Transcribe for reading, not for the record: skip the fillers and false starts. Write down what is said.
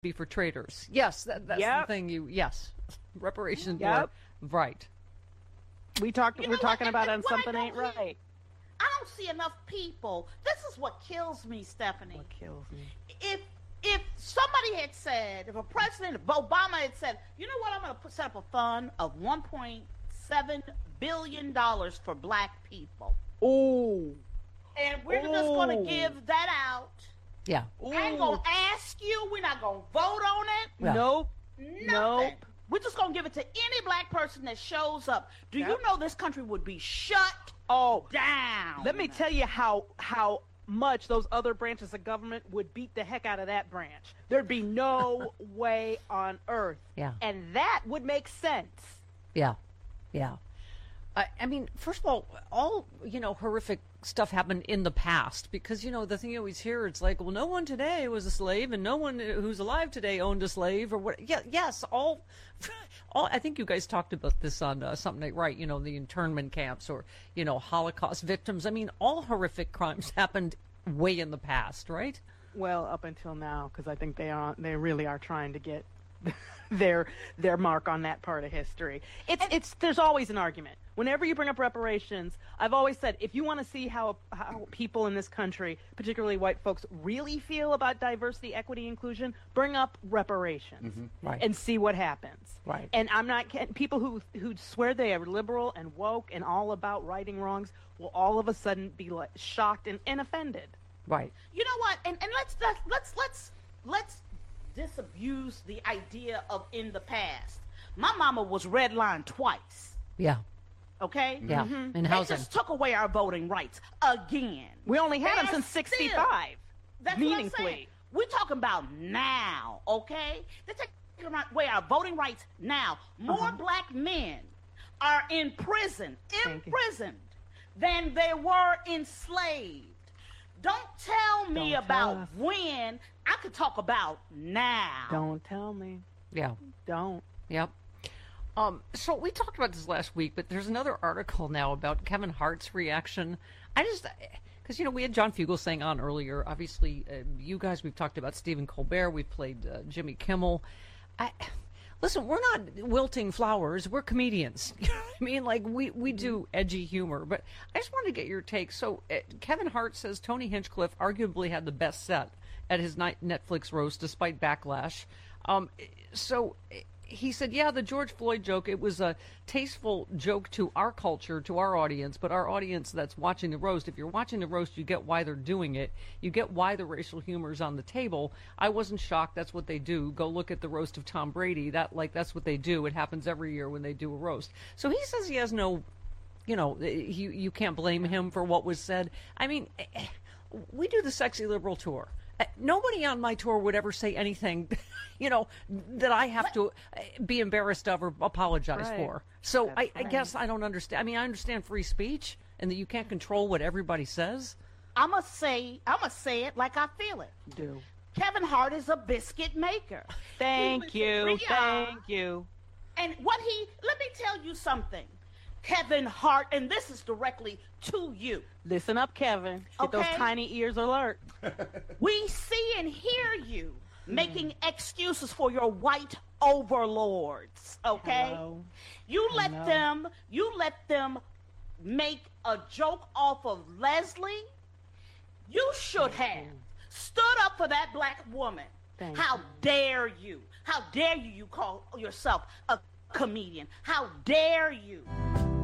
be for traitors. Yes, that's the thing. Yes, reparations. Yep. Right. We're talking about it on Something Ain't Right. I don't see enough people. This is what kills me, Stephanie. What kills me? If somebody had said, if a president, if Obama had said, you know what, I'm going to set up a fund of $1.7 billion for black people. Ooh. And we're just going to give that out. Yeah. Ooh. I ain't going to ask you. We're not going to vote on it. Yeah. Nope. Nothing. Nope. We're just going to give it to any black person that shows up. Do you know this country would be shut down? Let me tell you how much those other branches of government would beat the heck out of that branch. There'd be no way on earth. Yeah. And that would make sense. Yeah. Yeah. I mean, first of all, horrific stuff happened in the past because, the thing you always hear, it's like, well, no one today was a slave and no one who's alive today owned a slave or what. Yeah. Yes. All, I think you guys talked about this on Something Ain't Right, the internment camps or, Holocaust victims. I mean, all horrific crimes happened way in the past, right? Well, up until now, because I think they really are trying to get their mark on that part of history. There's always an argument. Whenever you bring up reparations, I've always said, if you want to see how people in this country, particularly white folks, really feel about diversity, equity, inclusion, bring up reparations Right. and see what happens. Right. And I'm not people who swear they are liberal and woke and all about righting wrongs will all of a sudden be shocked and offended. Right. You know what? And let's disabuse the idea of in the past. My mama was redlined twice. Yeah. Okay? Yeah. Mm-hmm. And housing. They just took away our voting rights again. We only had them since 65. That's meaningfully. What I'm saying. We're talking about now, okay? They're taking away our voting rights now. More black men are imprisoned than they were enslaved. Don't tell me about when. I could talk about now. Don't tell me. Yeah. Don't. Yep. So we talked about this last week, but there's another article now about Kevin Hart's reaction. Because, we had John Fugelsang on earlier. Obviously, you guys, we've talked about Stephen Colbert. We've played Jimmy Kimmel. Listen, we're not wilting flowers. We're comedians. You know what I mean? Like, we do edgy humor. But I just wanted to get your take. So Kevin Hart says Tony Hinchcliffe arguably had the best set at his Netflix roast despite backlash. So he said, yeah, the George Floyd joke, it was a tasteful joke to our culture, to our audience, but our audience that's watching the roast, if you're watching the roast, you get why they're doing it. You get why the racial humor is on the table. I wasn't shocked. That's what they do. Go look at the roast of Tom Brady. That's what they do. It happens every year when they do a roast. So he says he has no, you can't blame him for what was said. I mean, we do the Sexy Liberal tour. Nobody on my tour would ever say anything, that I have to be embarrassed of or apologize for. So I guess I don't understand. I mean, I understand free speech and that you can't control what everybody says. I'm gonna say it like I feel it. Do. Kevin Hart is a biscuit maker. Thank you. And let me tell you something. Kevin Hart, and this is directly to you. Listen up, Kevin. Get those tiny ears alert. We see and hear you making excuses for your white overlords, okay? Hello. You let them make a joke off of Leslie. You should have stood up for that black woman. How dare you? How dare you call yourself a comedian? How dare you?